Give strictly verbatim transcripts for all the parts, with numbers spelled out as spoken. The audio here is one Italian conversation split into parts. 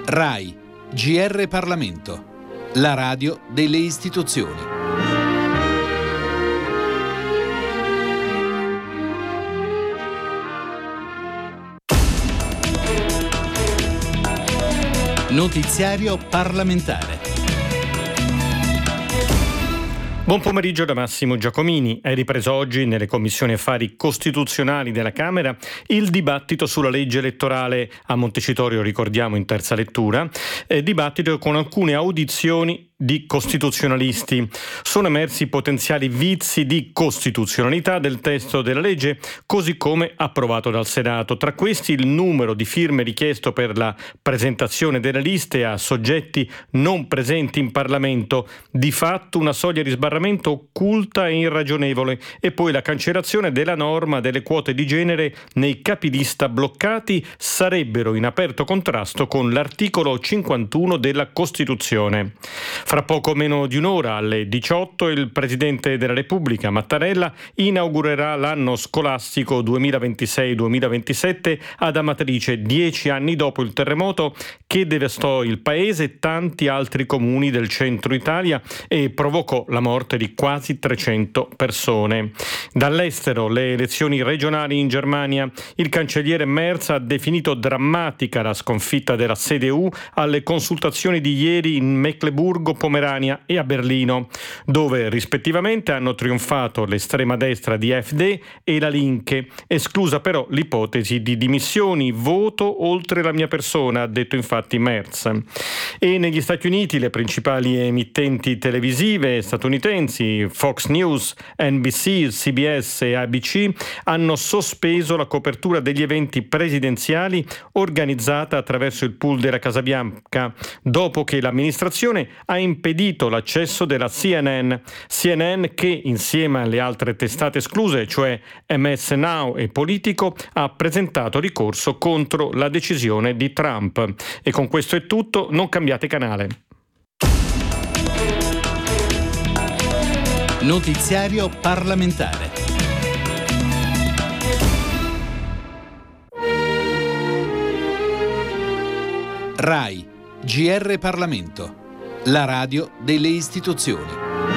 RAI, G R Parlamento, la radio delle istituzioni. Notiziario parlamentare. Buon pomeriggio da Massimo Giacomini. È ripreso oggi nelle commissioni affari costituzionali della Camera il dibattito sulla legge elettorale a Montecitorio, ricordiamo, in terza lettura, eh, dibattito con alcune audizioni di costituzionalisti. Sono emersi potenziali vizi di costituzionalità del testo della legge così come approvato dal Senato. Tra questi il numero di firme richiesto per la presentazione delle liste a soggetti non presenti in Parlamento, di fatto una soglia di sbarramento occulta e irragionevole, e poi la cancellazione della norma delle quote di genere nei capilista bloccati sarebbero in aperto contrasto con l'articolo cinquantuno della Costituzione. Fra poco meno di un'ora, alle diciotto, il Presidente della Repubblica, Mattarella, inaugurerà l'anno scolastico duemilaventisei duemilaventisette ad Amatrice, dieci anni dopo il terremoto che devastò il paese e tanti altri comuni del centro Italia e provocò la morte di quasi trecento persone. Dall'estero, le elezioni regionali in Germania. Il cancelliere Merz ha definito drammatica la sconfitta della C D U alle consultazioni di ieri in Mecleburgo Pomerania e a Berlino, dove rispettivamente hanno trionfato l'estrema destra di A F D e la Linke, esclusa però l'ipotesi di dimissioni, voto oltre la mia persona, ha detto infatti Merz. E negli Stati Uniti le principali emittenti televisive statunitensi, Fox News, N B C, C B S e A B C, hanno sospeso la copertura degli eventi presidenziali organizzata attraverso il pool della Casa Bianca, dopo che l'amministrazione ha impedito l'accesso della C N N. C N N che, insieme alle altre testate escluse, cioè M S Now e Politico, ha presentato ricorso contro la decisione di Trump. E con questo è tutto, non cambiate canale. Notiziario parlamentare. RAI, G R Parlamento, la radio delle istituzioni.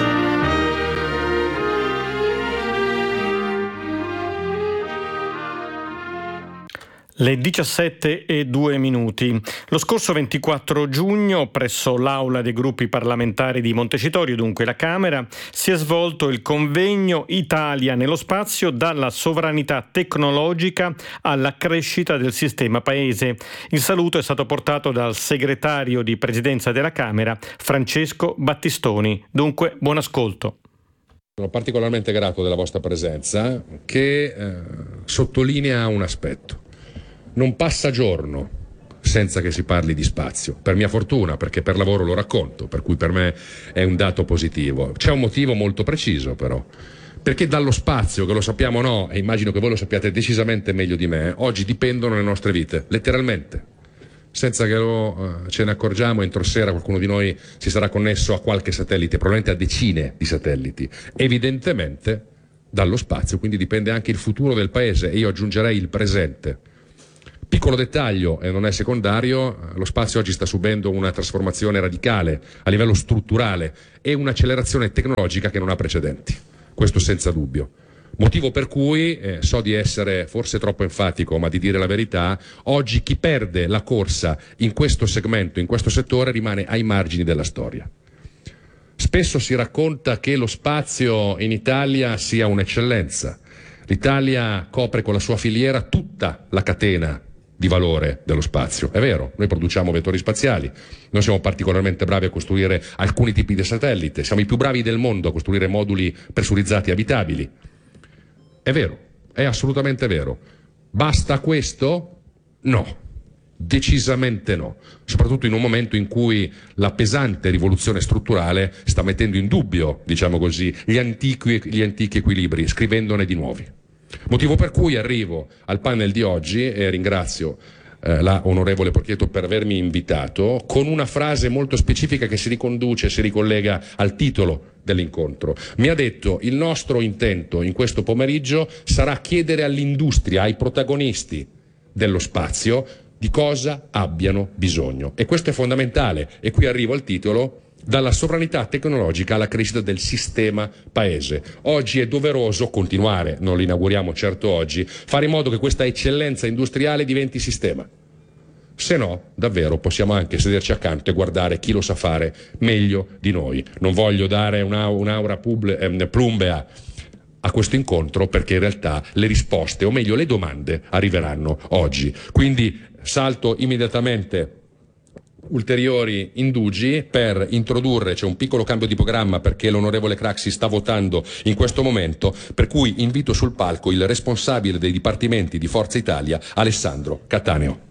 Le diciassette e due minuti. Lo scorso ventiquattro giugno, presso l'Aula dei gruppi parlamentari di Montecitorio, dunque la Camera, si è svolto il convegno Italia nello spazio, dalla sovranità tecnologica alla crescita del sistema paese. Il saluto è stato portato dal segretario di Presidenza della Camera, Francesco Battistoni. Dunque, buon ascolto. Sono particolarmente grato della vostra presenza, che eh, sottolinea un aspetto. Non passa giorno senza che si parli di spazio, per mia fortuna, perché per lavoro lo racconto, per cui per me è un dato positivo. C'è un motivo molto preciso però, perché dallo spazio, che lo sappiamo o no, e immagino che voi lo sappiate decisamente meglio di me, oggi dipendono le nostre vite, letteralmente. Senza che lo, uh, ce ne accorgiamo, entro sera qualcuno di noi si sarà connesso a qualche satellite, probabilmente a decine di satelliti, evidentemente dallo spazio, quindi dipende anche il futuro del paese, e io aggiungerei il presente. Piccolo dettaglio, e non è secondario, lo spazio oggi sta subendo una trasformazione radicale a livello strutturale e un'accelerazione tecnologica che non ha precedenti, questo senza dubbio. Motivo per cui, eh, so di essere forse troppo enfatico, ma di dire la verità, oggi chi perde la corsa in questo segmento, in questo settore, rimane ai margini della storia. Spesso si racconta che lo spazio in Italia sia un'eccellenza. L'Italia copre con la sua filiera tutta la catena di valore dello spazio. È vero, noi produciamo vettori spaziali, noi siamo particolarmente bravi a costruire alcuni tipi di satellite, siamo i più bravi del mondo a costruire moduli pressurizzati abitabili. È vero, è assolutamente vero. Basta questo? No, decisamente no. Soprattutto in un momento in cui la pesante rivoluzione strutturale sta mettendo in dubbio, diciamo così, gli antichi, gli antichi equilibri, scrivendone di nuovi. Motivo per cui arrivo al panel di oggi e ringrazio eh, la onorevole Porchietto per avermi invitato, con una frase molto specifica che si riconduce, si ricollega al titolo dell'incontro. Mi ha detto: il nostro intento in questo pomeriggio sarà chiedere all'industria, ai protagonisti dello spazio, di cosa abbiano bisogno. E questo è fondamentale, e qui arrivo al titolo: dalla sovranità tecnologica alla crescita del sistema paese. Oggi è doveroso continuare, non lo inauguriamo certo oggi, fare in modo che questa eccellenza industriale diventi sistema. Se no, davvero possiamo anche sederci accanto e guardare chi lo sa fare meglio di noi. Non voglio dare una, un'aura pub, eh, plumbea a questo incontro, perché in realtà le risposte, o meglio le domande, arriveranno oggi. Quindi salto immediatamente ulteriori indugi per introdurre, c'è un piccolo cambio di programma perché l'onorevole Craxi sta votando in questo momento, per cui invito sul palco il responsabile dei dipartimenti di Forza Italia, Alessandro Cattaneo.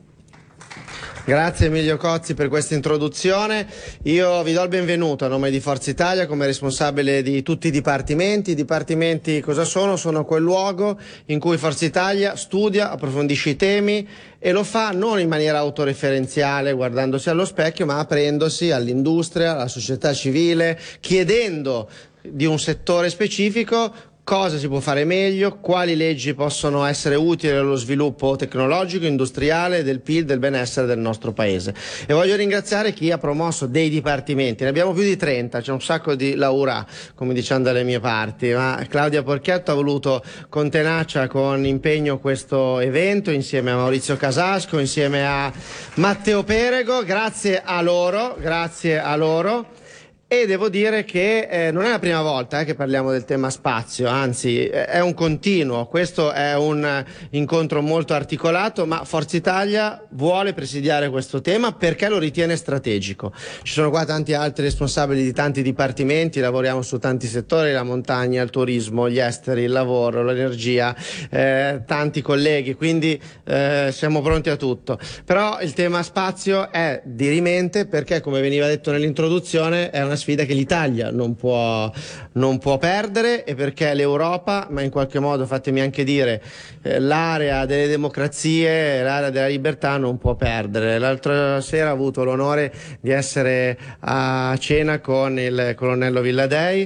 Grazie Emilio Cozzi per questa introduzione. Io vi do il benvenuto a nome di Forza Italia come responsabile di tutti i dipartimenti. I dipartimenti cosa sono? Sono quel luogo in cui Forza Italia studia, approfondisce i temi e lo fa non in maniera autoreferenziale guardandosi allo specchio, ma aprendosi all'industria, alla società civile, chiedendo di un settore specifico cosa si può fare meglio, quali leggi possono essere utili allo sviluppo tecnologico, industriale, del P I L, del benessere del nostro paese. E voglio ringraziare chi ha promosso dei dipartimenti, ne abbiamo più di trenta, c'è un sacco di laura, come diciamo dalle mie parti, ma Claudia Porchietto ha voluto con tenacia, con impegno questo evento, insieme a Maurizio Casasco, insieme a Matteo Perego, grazie a loro, grazie a loro. E devo dire che eh, non è la prima volta eh, che parliamo del tema spazio, anzi eh, è un continuo, questo è un eh, incontro molto articolato, ma Forza Italia vuole presidiare questo tema perché lo ritiene strategico. Ci sono qua tanti altri responsabili di tanti dipartimenti, lavoriamo su tanti settori, la montagna, il turismo, gli esteri, il lavoro, l'energia, eh, tanti colleghi, quindi eh, siamo pronti a tutto. Però il tema spazio è dirimente perché, come veniva detto nell'introduzione, è una sfida che l'Italia non può, non può perdere, e perché l'Europa, ma in qualche modo fatemi anche dire eh, l'area delle democrazie, l'area della libertà non può perdere. L'altra sera ho avuto l'onore di essere a cena con il colonnello Villadei,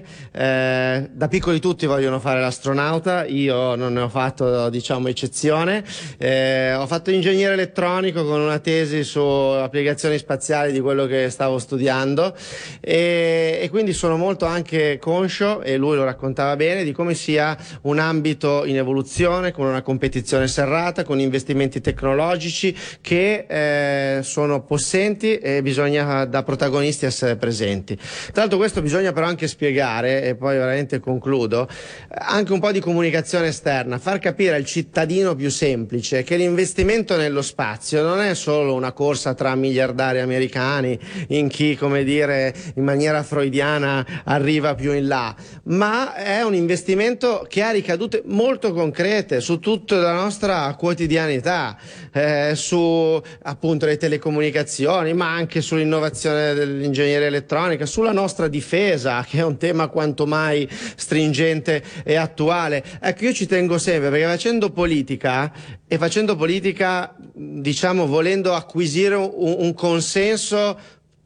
eh, da piccoli tutti vogliono fare l'astronauta, io non ne ho fatto diciamo eccezione, eh, ho fatto ingegnere elettronico con una tesi su applicazioni spaziali di quello che stavo studiando, e e quindi sono molto anche conscio, e lui lo raccontava bene, di come sia un ambito in evoluzione, con una competizione serrata, con investimenti tecnologici che eh, sono possenti e bisogna da protagonisti essere presenti. Tra l'altro questo bisogna però anche spiegare, e poi veramente concludo, anche un po' di comunicazione esterna, far capire al cittadino più semplice che l'investimento nello spazio non è solo una corsa tra miliardari americani in chi, come dire, in maniera freudiana arriva più in là, ma è un investimento che ha ricadute molto concrete su tutta la nostra quotidianità, eh, su appunto le telecomunicazioni, ma anche sull'innovazione dell'ingegneria elettronica, sulla nostra difesa, che è un tema quanto mai stringente e attuale. Ecco, io ci tengo sempre, perché facendo politica e facendo politica, diciamo, volendo acquisire un, un consenso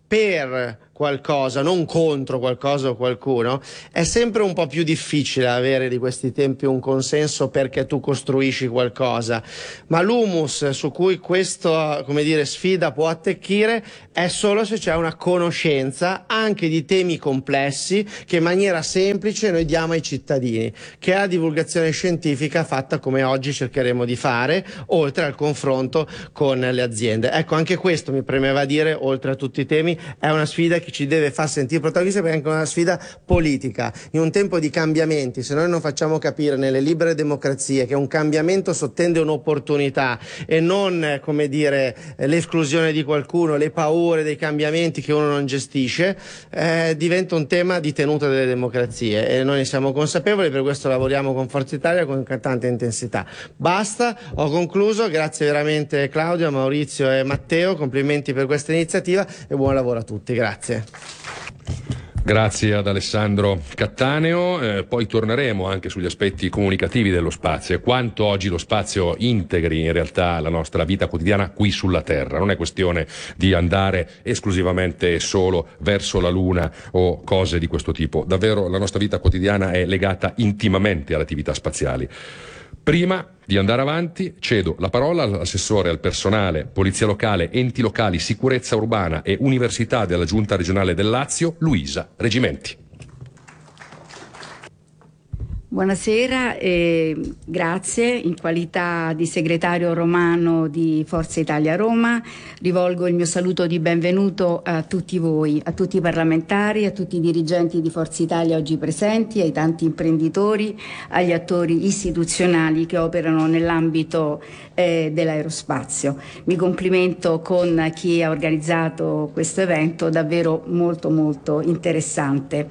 per qualcosa, non contro qualcosa o qualcuno, è sempre un po' più difficile avere di questi tempi un consenso perché tu costruisci qualcosa, ma l'humus su cui questa, come dire, sfida può attecchire è solo se c'è una conoscenza anche di temi complessi che in maniera semplice noi diamo ai cittadini, che è la divulgazione scientifica fatta come oggi cercheremo di fare, oltre al confronto con le aziende. Ecco, anche questo mi premeva dire, oltre a tutti i temi, è una sfida che ci deve far sentire protagonisti, perché è anche una sfida politica. In un tempo di cambiamenti, se noi non facciamo capire nelle libere democrazie che un cambiamento sottende un'opportunità e non, come dire, l'esclusione di qualcuno, le paure dei cambiamenti che uno non gestisce, eh, diventa un tema di tenuta delle democrazie, e noi ne siamo consapevoli, per questo lavoriamo con Forza Italia con tanta intensità. Basta, ho concluso, grazie veramente Claudio, Maurizio e Matteo, complimenti per questa iniziativa e buon lavoro a tutti, grazie. Grazie ad Alessandro Cattaneo, eh, poi torneremo anche sugli aspetti comunicativi dello spazio e quanto oggi lo spazio integri in realtà la nostra vita quotidiana qui sulla Terra. Non è questione di andare esclusivamente e solo verso la Luna o cose di questo tipo, davvero la nostra vita quotidiana è legata intimamente alle attività spaziali. Prima di andare avanti, cedo la parola all'assessore al personale, polizia locale, enti locali, sicurezza urbana e università della Giunta regionale del Lazio, Luisa Regimenti. Buonasera, eh, grazie. In qualità di segretario romano di Forza Italia Roma rivolgo il mio saluto di benvenuto a tutti voi, a tutti i parlamentari, a tutti i dirigenti di Forza Italia oggi presenti, ai tanti imprenditori, agli attori istituzionali che operano nell'ambito eh, dell'aerospazio. Mi complimento con chi ha organizzato questo evento, davvero molto molto interessante.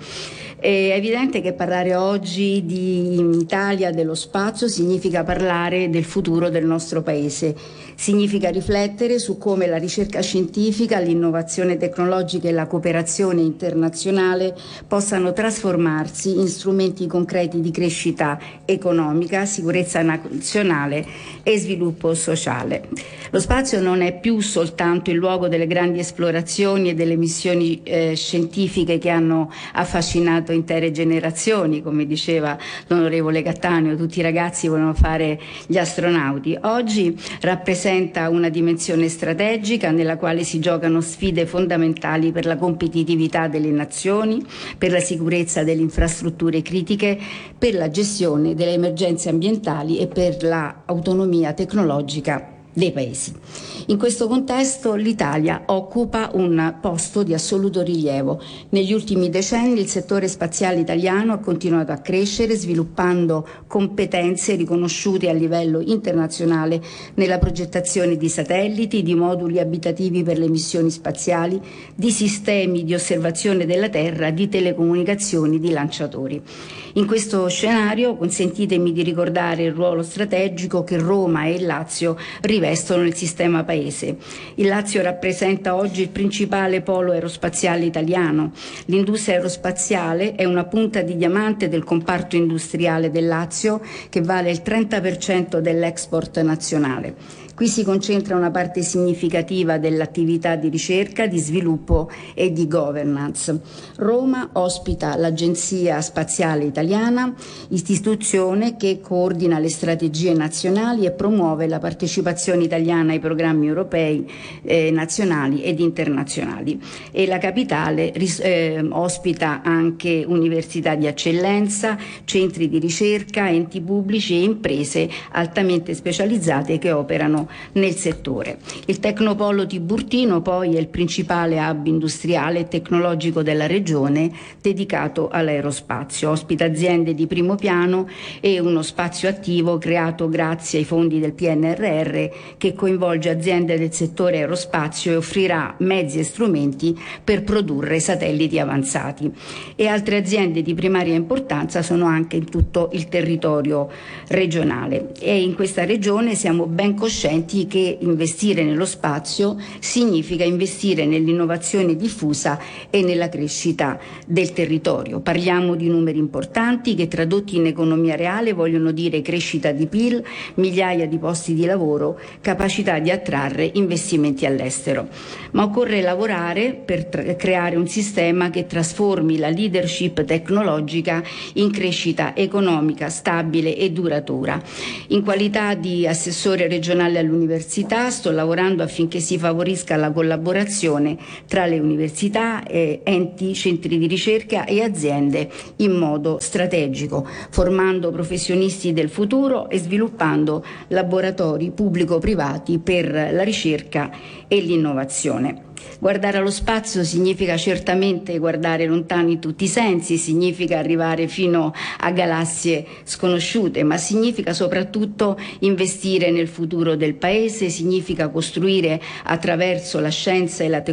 È evidente che parlare oggi di in Italia dello spazio significa parlare del futuro del nostro paese, significa riflettere su come la ricerca scientifica, l'innovazione tecnologica e la cooperazione internazionale possano trasformarsi in strumenti concreti di crescita economica, sicurezza nazionale e sviluppo sociale. Lo spazio non è più soltanto il luogo delle grandi esplorazioni e delle missioni eh, scientifiche che hanno affascinato intere generazioni, come diceva l'onorevole Cattaneo, tutti i ragazzi volevano fare gli astronauti. Oggi rappresenta una dimensione strategica nella quale si giocano sfide fondamentali per la competitività delle nazioni, per la sicurezza delle infrastrutture critiche, per la gestione delle emergenze ambientali e per l'autonomia tecnologica dei paesi. In questo contesto l'Italia occupa un posto di assoluto rilievo. Negli ultimi decenni il settore spaziale italiano ha continuato a crescere, sviluppando competenze riconosciute a livello internazionale nella progettazione di satelliti, di moduli abitativi per le missioni spaziali, di sistemi di osservazione della Terra, di telecomunicazioni, di lanciatori. In questo scenario consentitemi di ricordare il ruolo strategico che Roma e il Lazio rivestono nel sistema paese. Il Lazio rappresenta oggi il principale polo aerospaziale italiano. L'industria aerospaziale è una punta di diamante del comparto industriale del Lazio che vale il trenta per cento dell'export nazionale. Qui si concentra una parte significativa dell'attività di ricerca, di sviluppo e di governance. Roma ospita l'Agenzia Spaziale Italiana, istituzione che coordina le strategie nazionali e promuove la partecipazione italiana ai programmi europei, eh, nazionali ed internazionali. E la capitale ris- eh, ospita anche università di eccellenza, centri di ricerca, enti pubblici e imprese altamente specializzate che operano nel settore. Il Tecnopolo Tiburtino poi è il principale hub industriale e tecnologico della regione dedicato all'aerospazio. Ospita aziende di primo piano e uno spazio attivo creato grazie ai fondi del P N R R che coinvolge aziende del settore aerospazio e offrirà mezzi e strumenti per produrre satelliti avanzati. E altre aziende di primaria importanza sono anche in tutto il territorio regionale. E in questa regione siamo ben coscienti che investire nello spazio significa investire nell'innovazione diffusa e nella crescita del territorio. Parliamo di numeri importanti che tradotti in economia reale vogliono dire crescita di P I L, migliaia di posti di lavoro, capacità di attrarre investimenti all'estero. Ma occorre lavorare per tra- creare un sistema che trasformi la leadership tecnologica in crescita economica stabile e duratura. In qualità di assessore regionale all'università sto lavorando affinché si favorisca la collaborazione tra le università, eh, enti, centri di ricerca e aziende in modo strategico, formando professionisti del futuro e sviluppando laboratori pubblico-privati per la ricerca e l'innovazione. Guardare allo spazio significa certamente guardare lontano in tutti i sensi, significa arrivare fino a galassie sconosciute, ma significa soprattutto investire nel futuro del paese, significa costruire attraverso la scienza e la tecnologia